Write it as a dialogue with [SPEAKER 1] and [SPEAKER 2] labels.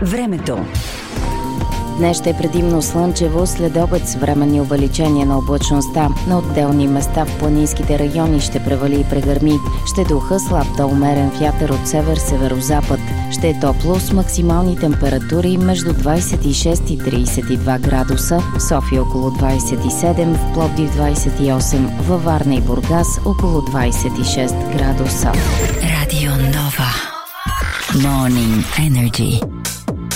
[SPEAKER 1] Времето.
[SPEAKER 2] Днес ще е предимно слънчево, след обед с временни увеличения на облачността. На отделни места в планинските райони ще превали и прегърми. Ще духа слаб до умерен вятър от север-северозапад. Ще е топло с максимални температури между 26 и 32 градуса. В София около 27, в Пловдив 28, във Варна и Бургас около 26 градуса.
[SPEAKER 1] Радио Нова. Morning Energy.